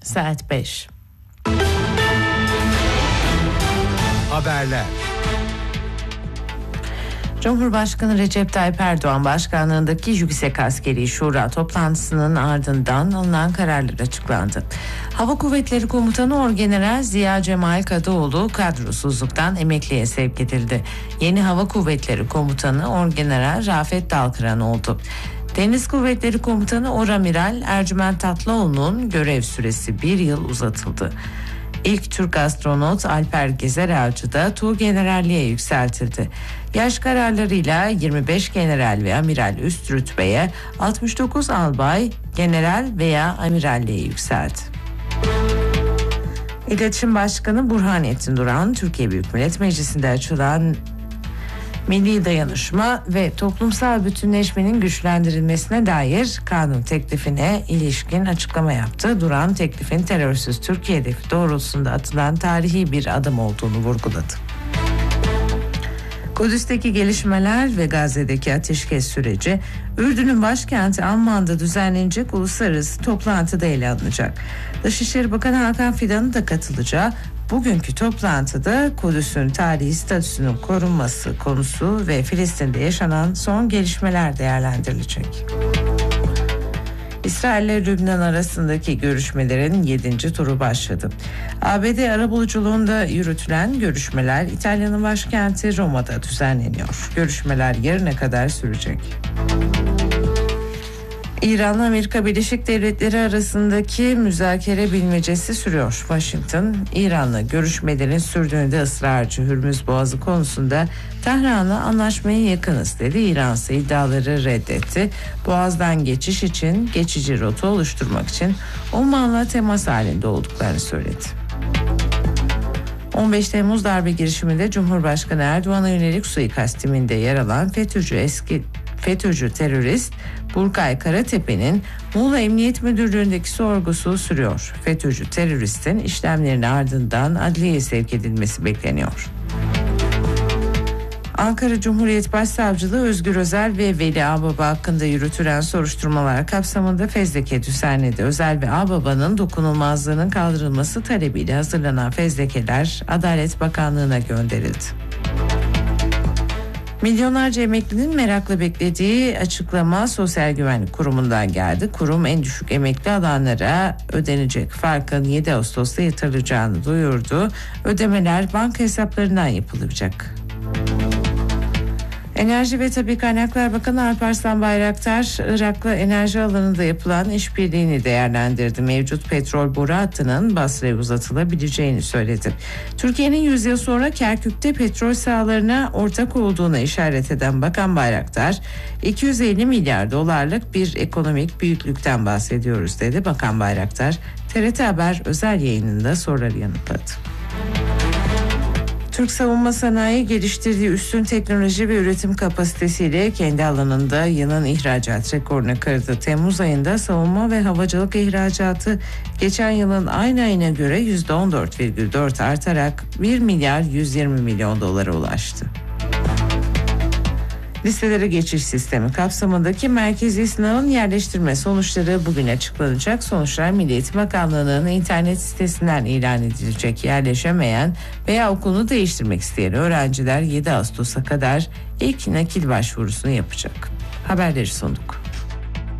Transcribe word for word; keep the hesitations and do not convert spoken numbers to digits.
Saat beş. Haberler. Cumhurbaşkanı Recep Tayyip Erdoğan başkanlığındaki Yüksek Askeri Şura toplantısının ardından alınan kararlar açıklandı. Hava Kuvvetleri Komutanı Orgeneral Ziya Cemal Kadıoğlu kadrosuzluktan emekliye sevk edildi. Yeni Hava Kuvvetleri Komutanı Orgeneral Rafet Dalkıran oldu. Deniz Kuvvetleri Komutanı Oramiral Ercüment Tatlıoğlu'nun görev süresi bir yıl uzatıldı. İlk Türk astronot Alper Gezer da Tuğgeneralliğe yükseltildi. Yaş kararlarıyla yirmi beş general ve amiral üst rütbeye, altmış dokuz albay, general veya amiralliğe yükseldi. İletişim Başkanı Burhanettin Duran, Türkiye Büyük Millet Meclisi'nde açılan milli dayanışma ve toplumsal bütünleşmenin güçlendirilmesine dair kanun teklifine ilişkin açıklama yaptı. Duran, teklifin terörsüz Türkiye hedefi doğrultusunda atılan tarihi bir adım olduğunu vurguladı. Kudüs'teki gelişmeler ve Gazze'deki ateşkes süreci, Ürdün'ün başkenti Amman'da düzenlenecek uluslararası toplantıda ele alınacak. Dışişleri Bakanı Hakan Fidan'ın da katılacağı bugünkü toplantıda Kudüs'ün tarihi statüsünün korunması konusu ve Filistin'de yaşanan son gelişmeler değerlendirilecek. İsrail ile Lübnan arasındaki görüşmelerin yedinci turu başladı. A B D arabuluculuğunda yürütülen görüşmeler İtalya'nın başkenti Roma'da düzenleniyor. Görüşmeler yarına kadar sürecek. İran'la Amerika Birleşik Devletleri arasındaki müzakere bilmecesi sürüyor. Washington, İran'la görüşmelerin sürdüğünde ısrarcı. Hürmüz Boğazı konusunda Tahran'la anlaşmaya yakınız dedi. İran ise iddiaları reddetti. Boğaz'dan geçiş için geçici rota oluşturmak için Oman'la temas halinde olduklarını söyledi. on beş Temmuz darbe girişiminde Cumhurbaşkanı Erdoğan'a yönelik suikast timinde yer alan FETÖ'cü eski FETÖ'cü terörist Burkay Karatepe'nin Muğla Emniyet Müdürlüğü'ndeki sorgusu sürüyor. FETÖ'cü teröristin işlemlerinin ardından adliyeye sevk edilmesi bekleniyor. Ankara Cumhuriyet Başsavcılığı Özgür Özel ve Veli Ağbaba hakkında yürütülen soruşturmalar kapsamında fezleke düzenledi. Özel ve Ağbaba'nın dokunulmazlığının kaldırılması talebiyle hazırlanan fezlekeler Adalet Bakanlığı'na gönderildi. Milyonlarca emeklinin merakla beklediği açıklama Sosyal Güvenlik Kurumu'ndan geldi. Kurum en düşük emekli alanlara ödenecek farkın yedi Ağustos'ta yatırılacağını duyurdu. Ödemeler banka hesaplarından yapılacak. Enerji ve Tabii Kaynaklar Bakanı Alparslan Bayraktar, Irak'la enerji alanında yapılan işbirliğini değerlendirdi. Mevcut petrol boru hattının Basra'ya uzatılabileceğini söyledi. Türkiye'nin yüz yıl sonra Kerkük'te petrol sahalarına ortak olduğuna işaret eden Bakan Bayraktar, iki yüz elli milyar dolarlık bir ekonomik büyüklükten bahsediyoruz dedi. Bakan Bayraktar, T R T Haber özel yayınında soruları yanıtladı. Türk savunma sanayi geliştirdiği üstün teknoloji ve üretim kapasitesiyle kendi alanında yılın ihracat rekorunu kırdı. Temmuz ayında savunma ve havacılık ihracatı geçen yılın aynı ayına göre yüzde on dört virgül dört artarak bir milyar yüz yirmi milyon dolara ulaştı. Liselere geçiş sistemi kapsamındaki merkezi sınavın yerleştirme sonuçları bugün açıklanacak. Sonuçlar Milli Eğitim Bakanlığı'nın internet sitesinden ilan edilecek. Yerleşemeyen veya okulunu değiştirmek isteyen öğrenciler yedi Ağustos'a kadar ilk nakil başvurusunu yapacak. Haberleri sunduk.